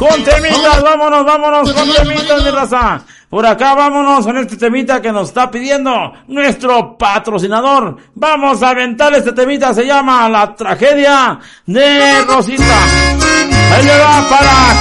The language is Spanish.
con temitas, vámonos con temitas, mi raza. Por acá vámonos con este temita que nos está pidiendo nuestro patrocinador. Vamos a aventar este temita, se llama La Tragedia de Rosita. Ahí le va para